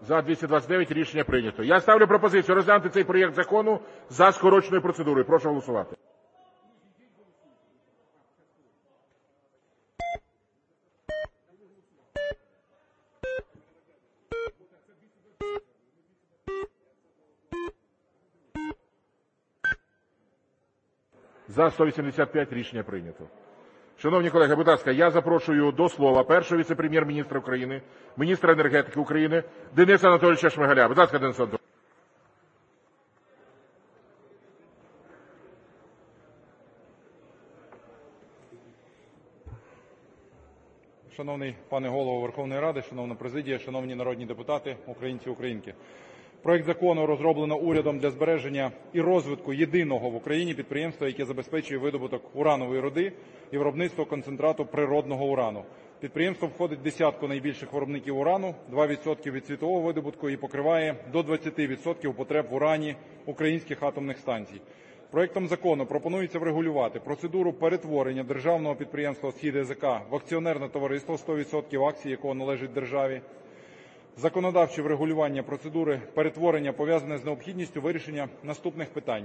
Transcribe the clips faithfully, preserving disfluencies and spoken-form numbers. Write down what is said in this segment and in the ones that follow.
За – двісті двадцять дев'ять. Рішення прийнято. Я ставлю пропозицію розглянути цей проєкт закону за скороченою процедурою. Прошу голосувати. За – сто вісімдесят п'ять. Рішення прийнято. Шановні колеги, будь ласка, я запрошую до слова першого віце-прем'єр-міністра України, міністра енергетики України Дениса Анатолійовича Шмигаля. Будь ласка, Денис Анатолійович. Шановний пане Голово Верховної Ради, шановна президія, шановні народні депутати, українці і українки. Проект закону розроблено урядом для збереження і розвитку єдиного в Україні підприємства, яке забезпечує видобуток уранової руди і виробництво концентрату природного урану. Підприємство входить в десятку найбільших виробників урану, два відсотки від світового видобутку і покриває до двадцяти відсотків потреб в урані українських атомних станцій. Проектом закону пропонується врегулювати процедуру перетворення державного підприємства «СхідГЗК» в акціонерне товариство, сто відсотків акцій якого належать державі. Законодавче врегулювання процедури перетворення пов'язане з необхідністю вирішення наступних питань.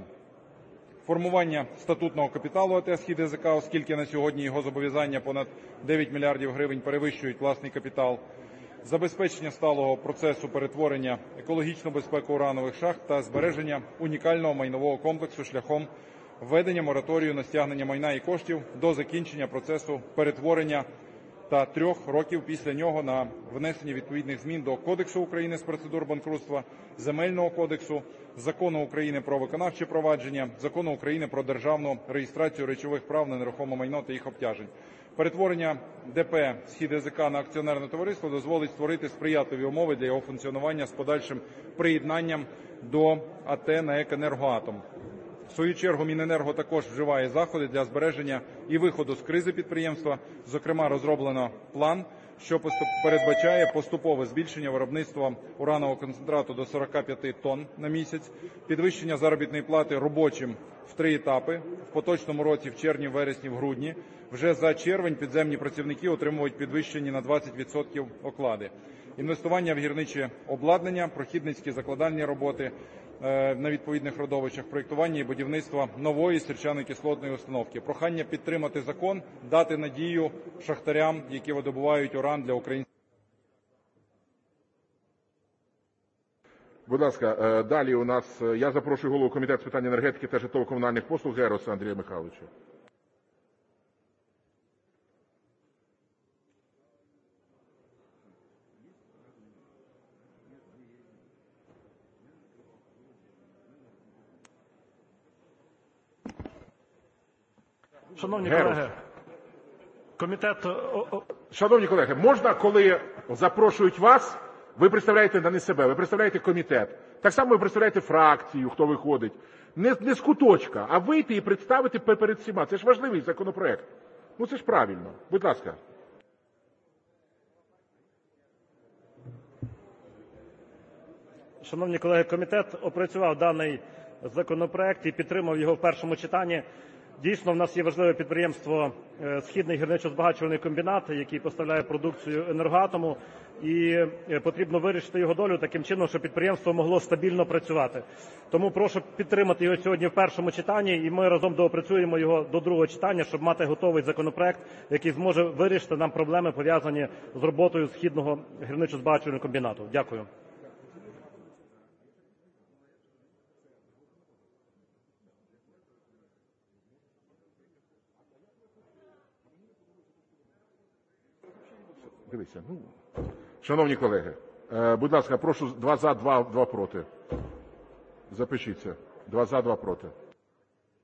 Формування статутного капіталу АТ «СхідГЗК», оскільки на сьогодні його зобов'язання понад дев'ять мільярдів гривень перевищують власний капітал. Забезпечення сталого процесу перетворення, екологічну безпеку уранових шахт та збереження унікального майнового комплексу шляхом введення мораторію на стягнення майна і коштів до закінчення процесу перетворення та трьох років після нього на внесення відповідних змін до Кодексу України з процедур банкрутства, Земельного кодексу, Закону України про виконавче провадження, Закону України про державну реєстрацію речових прав на нерухоме майно та їх обтяжень. Перетворення ДП «СхідГЗК» на акціонерне товариство дозволить створити сприятливі умови для його функціонування з подальшим приєднанням до АТ «НАЕК Енергоатом». В свою чергу Міненерго також вживає заходи для збереження і виходу з кризи підприємства. Зокрема, розроблено план, що передбачає поступове збільшення виробництва уранового концентрату до сорока п'яти тонн на місяць, підвищення заробітної плати робочим в три етапи. В поточному році в червні, вересні, в грудні. Вже за червень підземні працівники отримують підвищені на двадцять відсотків оклади. Інвестування в гірниче обладнання, прохідницькі закладальні роботи на відповідних родовищах, проєктування і будівництво нової сірчано-кислотної установки. Прохання підтримати закон, дати надію шахтарям, які видобувають уран для українських. Будь ласка, далі у нас, я запрошую голову Комітету з питань енергетики та житлово-комунальних послуг Геруса Андрія Михайловича. Шановні колеги, комітет... Шановні колеги, можна, коли запрошують вас, ви представляєте не себе, ви представляєте комітет. Так само ви представляєте фракцію, хто виходить. Не, не з куточка, а вийти і представити перед всіма. Це ж важливий законопроект. Ну це ж правильно. Будь ласка. Шановні колеги, комітет опрацював даний законопроект і підтримав його в першому читанні. Дійсно, в нас є важливе підприємство «Східний гірничо-збагачувальний комбінат», який поставляє продукцію «Енергоатому», і потрібно вирішити його долю таким чином, щоб підприємство могло стабільно працювати. Тому прошу підтримати його сьогодні в першому читанні, і ми разом доопрацюємо його до другого читання, щоб мати готовий законопроект, який зможе вирішити нам проблеми, пов'язані з роботою «Східного гірничо-збагачувального комбінату». Дякую. Дивіться, ну, шановні колеги, будь ласка, прошу два за, два, два проти. Запишіться. Два за, два проти.